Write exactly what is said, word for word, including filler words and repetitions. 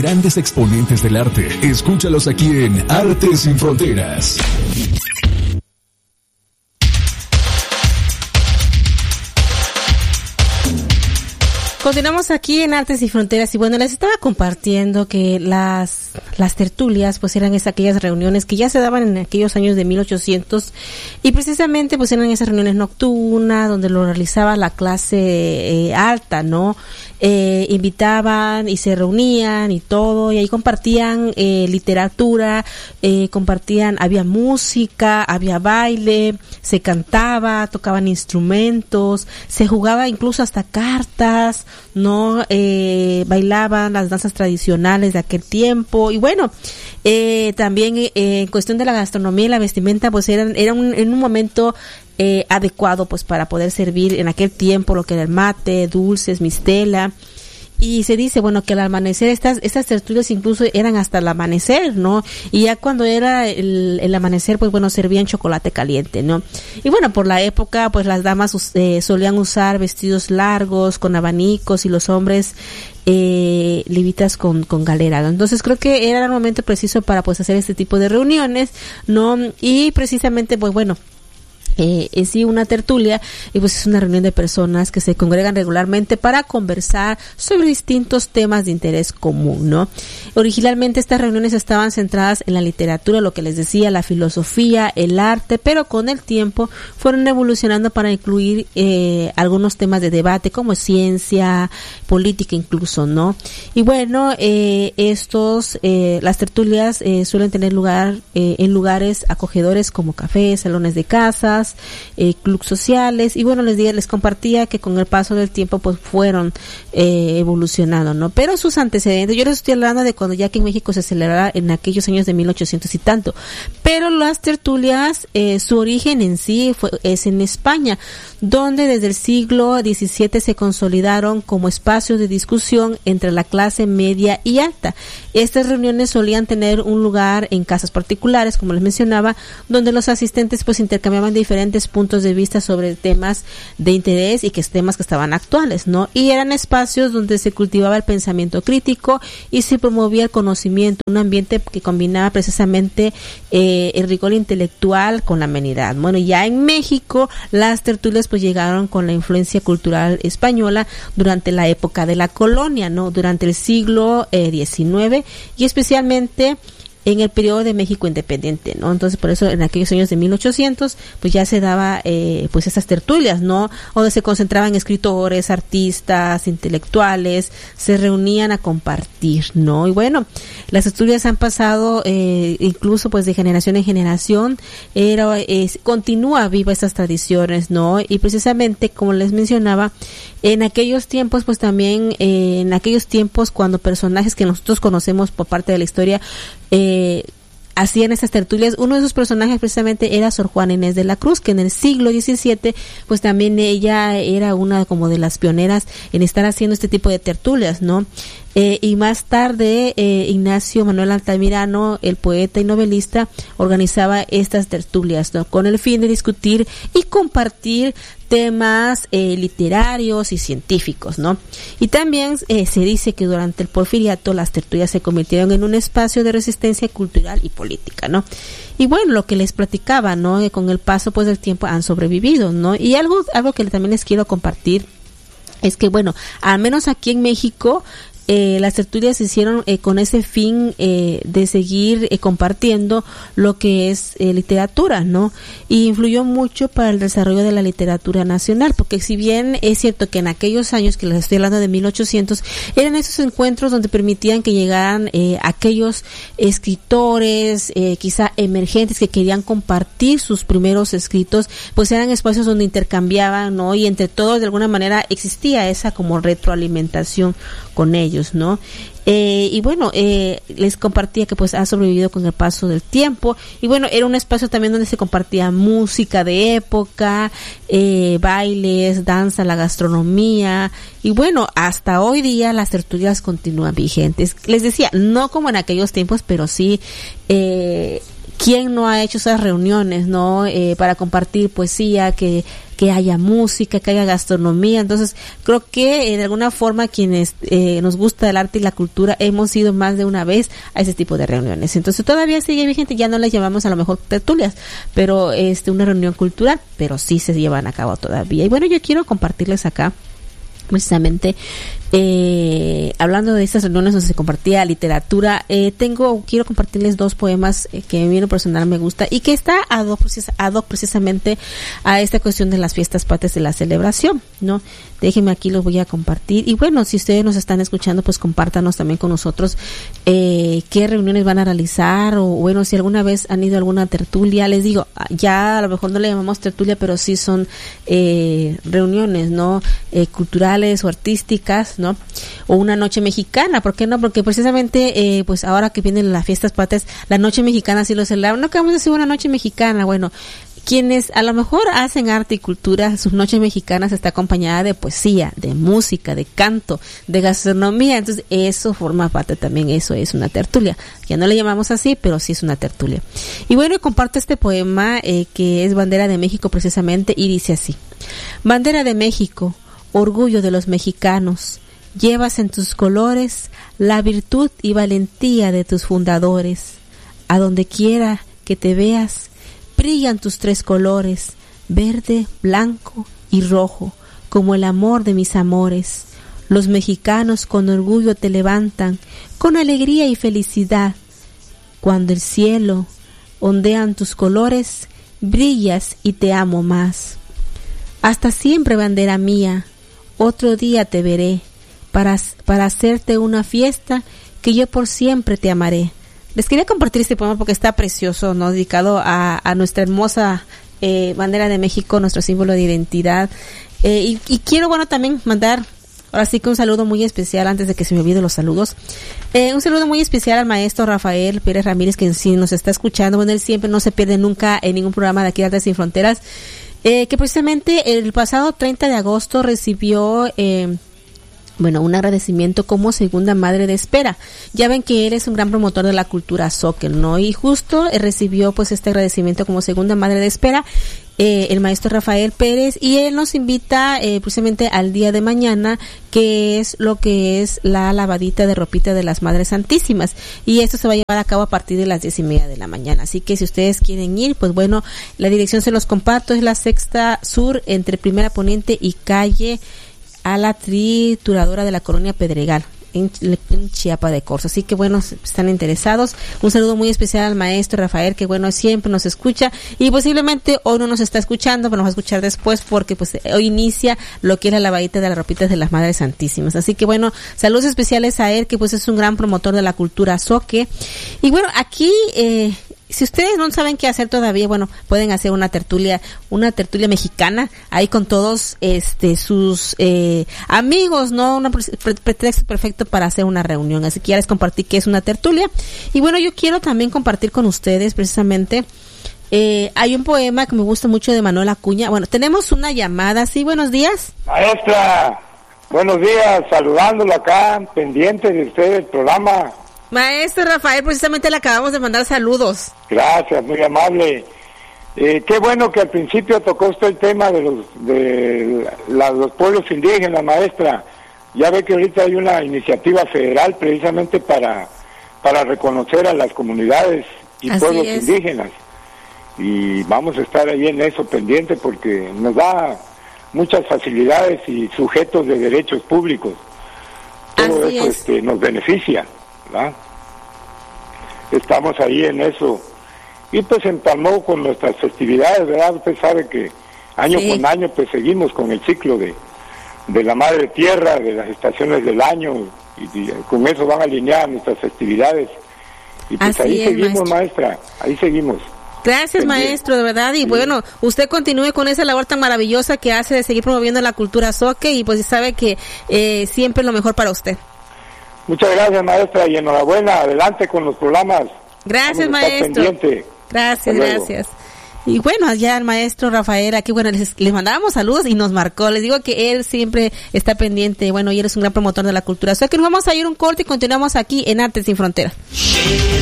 grandes exponentes del arte. Escúchalos aquí en Arte Sin Fronteras. Continuamos aquí en Artes y Fronteras y bueno, les estaba compartiendo que las las tertulias pues eran esas aquellas reuniones que ya se daban en aquellos años de mil ochocientos y precisamente pues eran esas reuniones nocturnas donde lo realizaba la clase eh, alta, ¿no? Eh, invitaban y se reunían y todo y ahí compartían eh, literatura, eh, compartían, había música, había baile, se cantaba, tocaban instrumentos, se jugaba incluso hasta cartas, no eh, bailaban las danzas tradicionales de aquel tiempo y bueno, eh, también eh, en cuestión de la gastronomía y la vestimenta pues eran era un, en un momento eh, adecuado pues para poder servir en aquel tiempo lo que era el mate, dulces, mistela. Y se dice, bueno, que al amanecer estas estas tertulias incluso eran hasta el amanecer, ¿no? Y ya cuando era el, el amanecer, pues bueno, servían chocolate caliente, ¿no? Y bueno, por la época, pues las damas eh, solían usar vestidos largos con abanicos y los hombres eh, livitas con, con galera, ¿no? Entonces creo que era el momento preciso para pues hacer este tipo de reuniones, ¿no? Y precisamente, pues bueno, Eh, es sí una tertulia y pues es una reunión de personas que se congregan regularmente para conversar sobre distintos temas de interés común, ¿no? Originalmente estas reuniones estaban centradas en la literatura, lo que les decía, la filosofía, el arte, pero con el tiempo fueron evolucionando para incluir eh, algunos temas de debate como ciencia, política incluso, ¿no? Y bueno, eh, estos, eh, las tertulias eh, suelen tener lugar eh, en lugares acogedores como cafés, salones de casas, Eh, clubes sociales y bueno, les dije, les compartía que con el paso del tiempo pues fueron eh, evolucionando, ¿no? Pero sus antecedentes, yo les estoy hablando de cuando ya que en México se celebraba en aquellos años de mil ochocientos y tanto, pero las tertulias, eh, su origen en sí fue, es en España, donde desde el siglo diecisiete se consolidaron como espacios de discusión entre la clase media y alta. Estas reuniones solían tener un lugar en casas particulares, como les mencionaba, donde los asistentes pues intercambiaban diferentes puntos de vista sobre temas de interés y que temas que estaban actuales, ¿no? Y eran espacios donde se cultivaba el pensamiento crítico y se promovía el conocimiento, un ambiente que combinaba precisamente eh, el rigor intelectual con la amenidad. Bueno, ya en México las tertulias pues llegaron con la influencia cultural española durante la época de la colonia, ¿no? Durante el siglo eh, diecinueve y especialmente en el periodo de México independiente, ¿no? Entonces, por eso en aquellos años de mil ochocientos, pues ya se daba, eh, pues esas tertulias, ¿no? Donde se concentraban escritores, artistas, intelectuales, se reunían a compartir, ¿no? Y bueno, las tertulias han pasado, eh, incluso pues de generación en generación, era, eh, continúa viva esas tradiciones, ¿no? Y precisamente, como les mencionaba, en aquellos tiempos, pues también, eh, en aquellos tiempos cuando personajes que nosotros conocemos por parte de la historia, eh, hacían esas tertulias, uno de esos personajes precisamente era Sor Juana Inés de la Cruz, que en el siglo diecisiete, pues también ella era una como de las pioneras en estar haciendo este tipo de tertulias, ¿no? Eh, y más tarde, eh, Ignacio Manuel Altamirano, el poeta y novelista, organizaba estas tertulias, ¿no? Con el fin de discutir y compartir temas eh, literarios y científicos, ¿no? Y también eh, se dice que durante el Porfiriato las tertulias se convirtieron en un espacio de resistencia cultural y política, ¿no? Y bueno, lo que les platicaba, ¿no? Que con el paso pues del tiempo han sobrevivido, ¿no? Y algo algo que también les quiero compartir es que, bueno, al menos aquí en México, Eh, las tertulias se hicieron eh, con ese fin eh, de seguir eh, compartiendo lo que es eh, literatura, ¿no? Y influyó mucho para el desarrollo de la literatura nacional, porque si bien es cierto que en aquellos años, que les estoy hablando de mil ochocientos, eran esos encuentros donde permitían que llegaran eh, aquellos escritores, eh, quizá emergentes, que querían compartir sus primeros escritos, pues eran espacios donde intercambiaban, ¿no? Y entre todos de alguna manera existía esa como retroalimentación con ellos, ¿no? Eh, y bueno, eh, les compartía que pues ha sobrevivido con el paso del tiempo, y bueno, era un espacio también donde se compartía música de época, eh, bailes, danza, la gastronomía, y bueno, hasta hoy día las tertulias continúan vigentes. Les decía, no como en aquellos tiempos, pero sí, eh, ¿quién no ha hecho esas reuniones, no? Eh, para compartir poesía, que que haya música, que haya gastronomía. Entonces, creo que eh, de alguna forma quienes eh, nos gusta el arte y la cultura hemos ido más de una vez a ese tipo de reuniones. Entonces, todavía sigue vigente, ya no les llamamos a lo mejor tertulias, pero este una reunión cultural, pero sí se llevan a cabo todavía. Y bueno, yo quiero compartirles acá precisamente eh, hablando de estas reuniones donde se compartía literatura, eh, tengo quiero compartirles dos poemas eh, que a mí en lo personal me gusta y que está ad hoc, ad hoc precisamente a esta cuestión de las fiestas patrias de la celebración, ¿no? Déjenme aquí, los voy a compartir. Y bueno, si ustedes nos están escuchando, pues compártanos también con nosotros eh, qué reuniones van a realizar, o bueno, si alguna vez han ido a alguna tertulia. Les digo, ya a lo mejor no le llamamos tertulia, pero sí son eh, reuniones, ¿no? Eh, culturales o artísticas, ¿no? O una noche mexicana, ¿por qué no? Porque precisamente, eh, pues ahora que vienen las fiestas patrias, la noche mexicana sí lo celebran. No, que vamos a hacer una noche mexicana, bueno, quienes a lo mejor hacen arte y cultura, sus noches mexicanas está acompañada de poesía, de música, de canto, de gastronomía. Entonces eso forma parte también, eso es una tertulia. Ya no le llamamos así, pero sí es una tertulia. Y bueno, comparto este poema eh, que es Bandera de México precisamente, y dice así: Bandera de México, orgullo de los mexicanos, llevas en tus colores la virtud y valentía de tus fundadores. A donde quiera que te veas, brillan tus tres colores, verde, blanco y rojo, como el amor de mis amores. Los mexicanos con orgullo te levantan, con alegría y felicidad. Cuando el cielo ondean tus colores, brillas y te amo más. Hasta siempre, bandera mía, otro día te veré, para, para hacerte una fiesta que yo por siempre te amaré. Les quería compartir este poema porque está precioso, ¿no? Dedicado a, a nuestra hermosa eh, bandera de México, nuestro símbolo de identidad. Eh, y, y quiero, bueno, también mandar, ahora sí que un saludo muy especial, antes de que se me olviden los saludos. Eh, un saludo muy especial al maestro Rafael Pérez Ramírez, que sí nos está escuchando. Bueno, él siempre no se pierde nunca en ningún programa de aquí de Artes Sin Fronteras. Eh, que precisamente el pasado treinta de agosto recibió... Eh, Bueno, un agradecimiento como segunda madre de espera. Ya ven que él es un gran promotor de la cultura soccer, ¿no? Y justo eh, recibió pues este agradecimiento como segunda madre de espera eh, el maestro Rafael Pérez, y él nos invita eh, precisamente al día de mañana, que es lo que es la lavadita de ropita de las Madres Santísimas, y esto se va a llevar a cabo a partir de las diez y media de la mañana. Así que si ustedes quieren ir, pues bueno, la dirección se los comparto, es la Sexta Sur, entre Primera Poniente y calle a la trituradora de la colonia Pedregal, en, en Chiapa de Corzo. Así que bueno, si están interesados, un saludo muy especial al maestro Rafael, que bueno, siempre nos escucha, y posiblemente hoy no nos está escuchando, pero nos va a escuchar después, porque pues hoy inicia lo que es la lavadita de las ropitas de las Madres Santísimas. Así que bueno, saludos especiales a él, que pues es un gran promotor de la cultura zoque. Y bueno, aquí eh si ustedes no saben qué hacer todavía, bueno, pueden hacer una tertulia, una tertulia mexicana, ahí con todos este sus eh, amigos, ¿no? Un pre- pretexto perfecto para hacer una reunión. Así que ya les compartí que es una tertulia. Y bueno, yo quiero también compartir con ustedes precisamente, eh, hay un poema que me gusta mucho de Manuel Acuña. Bueno, tenemos una llamada, sí, buenos días. Maestra, buenos días, saludándolo acá, pendiente de usted el programa. Maestro Rafael, precisamente le acabamos de mandar saludos. Gracias, muy amable. Eh, qué bueno que al principio tocó usted el tema de los de la, los pueblos indígenas, maestra. Ya ve que ahorita hay una iniciativa federal precisamente para para reconocer a las comunidades y Así pueblos es. indígenas. Y vamos a estar ahí en eso pendiente, porque nos da muchas facilidades y sujetos de derechos públicos. Todo Así eso es. este, nos beneficia, ¿verdad? Estamos ahí en eso. Y pues empalmó con nuestras festividades, ¿verdad? Usted sabe que año sí. con año pues seguimos con el ciclo de, de la Madre Tierra, de las estaciones del año, y, y con eso van alineadas nuestras festividades. Y pues Así ahí es, seguimos, maestra. maestra, ahí seguimos. Gracias, maestro, de verdad. Y sí. bueno, usted continúe con esa labor tan maravillosa que hace de seguir promoviendo la cultura zoque, y pues sabe que eh, siempre es lo mejor para usted. Muchas gracias, maestra, y enhorabuena, adelante con los programas. Gracias, maestro. Gracias, gracias. Y bueno, allá el maestro Rafael, aquí bueno, les, les mandábamos saludos y nos marcó. Les digo que él siempre está pendiente, bueno, y él es un gran promotor de la cultura. O sea que nos vamos a ir un corte y continuamos aquí en Artes Sin Fronteras.